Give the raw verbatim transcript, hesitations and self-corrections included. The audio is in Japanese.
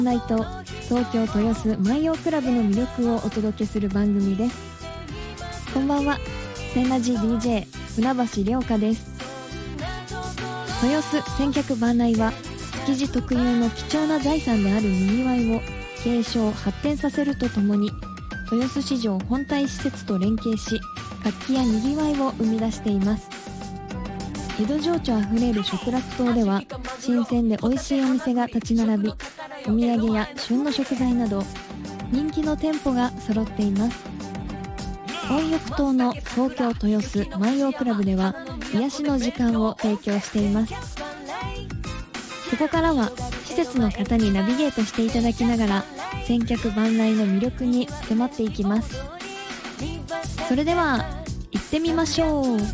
ナイト東京豊洲万葉クラブの魅力をお届けする番組です。こんばんは、センラジ ディージェー 船橋涼香です。豊洲千客万来は築地特有の貴重な財産であるにぎわいを継承発展させるとともに、豊洲市場本体施設と連携し活気やにぎわいを生み出しています。江戸情緒あふれる食楽島では新鮮で美味しいお店が立ち並び、お土産や旬の食材など人気の店舗が揃っています。温浴島の東京豊洲万葉クラブでは癒しの時間を提供しています。ここからは施設の方にナビゲートしていただきながら千客万来の魅力に迫っていきます。それでは行ってみましょう。